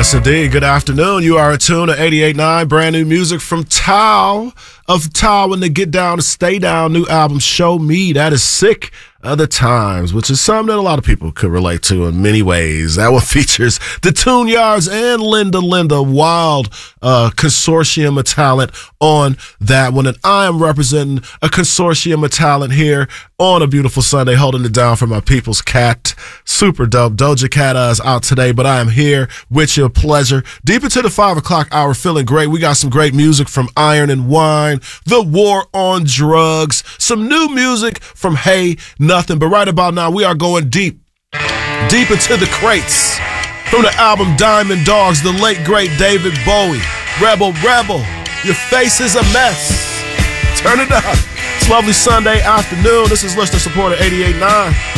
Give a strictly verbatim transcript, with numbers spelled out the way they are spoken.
Yes, indeed. Good afternoon. You are attuned to eighty-eight point nine, brand new music from Tao of Tao and the Get Down to Stay Down new album, Show Me. That is Sick of the Times, which is something that a lot of people could relate to in many ways. That one features the Tune Yards and Linda Linda, wild uh, consortium of talent on that one. And I am representing a consortium of talent here on a beautiful Sunday, holding it down for my people's cat. Super dope. Doja Cat uh, is out today, but I am here with you. A pleasure. Deep into the five o'clock hour, feeling great. We got some great music from Iron and Wine, The War on Drugs, some new music from Hey Nothing. But right about now, we are going deep, deep into the crates. From the album Diamond Dogs, the late, great David Bowie. Rebel, Rebel, your face is a mess. Turn it up. It's lovely Sunday afternoon. This is listener supported eighty-eight point nine.